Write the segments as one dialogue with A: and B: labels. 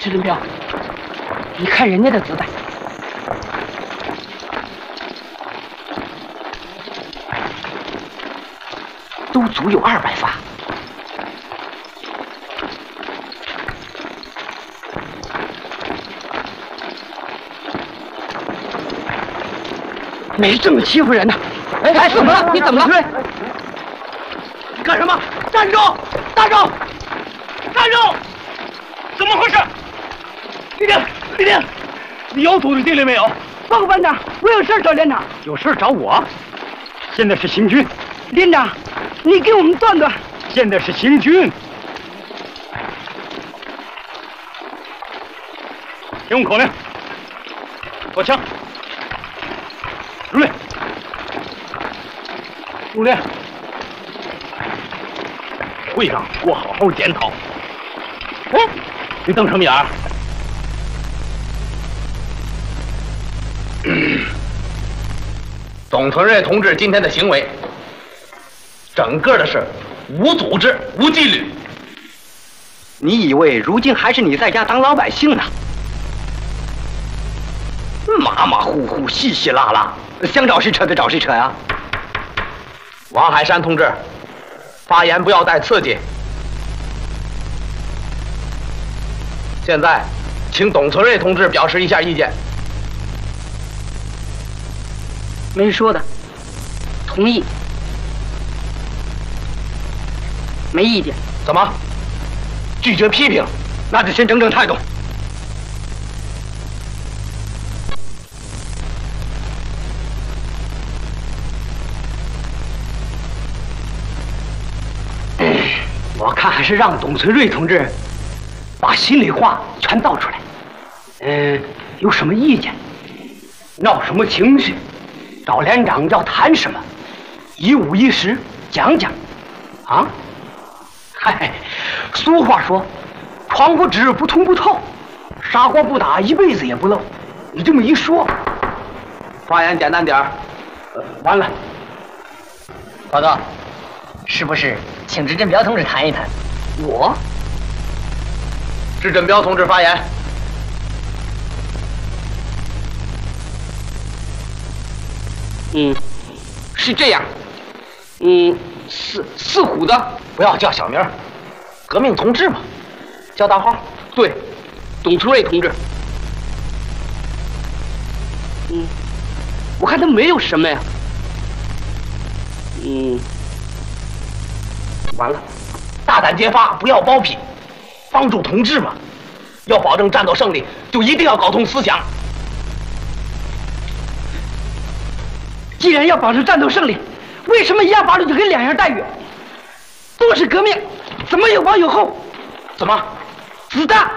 A: 支林彪，你看人家的子弹，都足有200发。没这么欺负人的。哎，怎么了？你怎么了？
B: 干什么？站住！站住！站住！怎么回事？李丁，你有组织纪律没有？
A: 报告班长，我有事找连长。
B: 有事找我？现在是行军。
A: 连长，你给我们断断。
B: 现在是行军。听我口令，坐枪，入列。入列。会上我好好检讨。哎，你瞪什么眼儿？
C: 董存瑞同志今天的行为，整个的是无组织、无纪律。
D: 你以为如今还是你在家当老百姓呢？马马虎虎、稀稀拉拉，想找谁扯就找谁扯呀！
C: 王海山同志，发言不要带刺激。现在，请董存瑞同志表示一下意见。
A: 没说的，同意。没意见。
C: 怎么？拒绝批评？
D: 那就先整整态度。我看还是让董存瑞同志把心里话全道出来。有什么意见，闹什么情绪，找连长要谈什么，一五一十讲讲。啊？嗨，俗话说，床不直不通不透，砂锅不打一辈子也不漏。你这么一说，
C: 发言简单点儿。
D: 完了。
E: 报告，是不是请支振彪同志谈一谈？
D: 我？
C: 支振彪同志发言。
A: 是这样。四虎的，
C: 不要叫小名，革命同志嘛，叫大号。
A: 对，董存瑞同志。我看他没有什么呀。
C: 完了，大胆揭发，不要包庇，帮助同志嘛。要保证战斗胜利，就一定要搞通思想。
A: 既然要保证战斗胜利，为什么1样8路就给2样待遇？都是革命，怎么有往有后？
C: 怎么？
A: 子弹？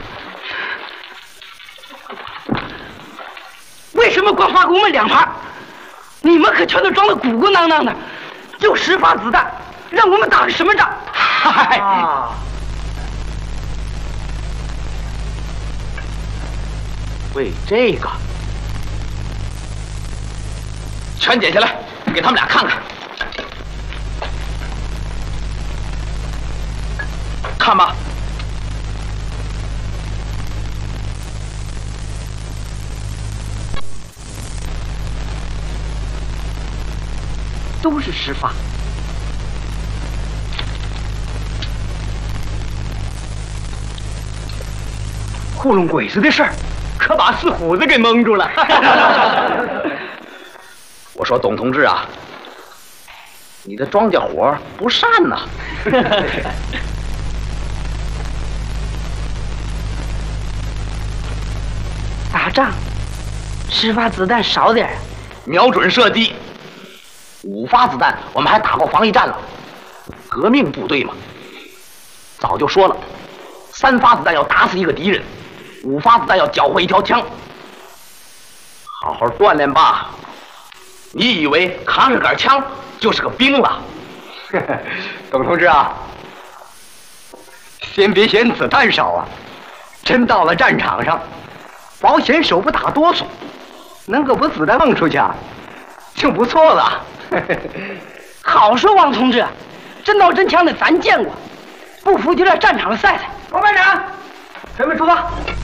A: 为什么光发给我们2盘？你们可全都装得鼓鼓囊囊的，就10发子弹，让我们打个什么仗？嗨！
C: 为这个，全解下来，给他们俩看看。看吧。
A: 都是10发。
D: 糊弄鬼子的事儿，可把四虎子给蒙住了。
C: 我说董同志啊，你的庄稼活不善呐。
A: 打仗10发子弹少点，
C: 瞄准射击，5发子弹我们还打过防疫战了。革命部队嘛，早就说了，3发子弹要打死一个敌人，5发子弹要缴获一条枪。好好锻炼吧。你以为扛着杆枪就是个兵了？
D: 董同志啊，先别嫌子弹少啊，真到了战场上，保险手不打哆嗦，能够把子弹放出去啊，就不错了。
A: 好说，王同志，真刀真枪的咱见过，不服就在战场上赛赛。王班长，
D: 准备出发。